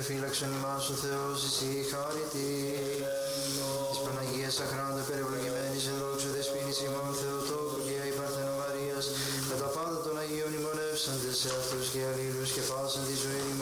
φύλαξον ημάς ο Θεός, εσύ χάρητη. Της Παναγίας αχράντα περιευλογημένης εν δόξου δεσποίνης ημών Θεοτόκου και η Παρθενομαρίας, κατά πάντα των Αγίων ημωνεύσαντες σε αυτούς και αλλήλους και πάσαν τη ζωή ημών.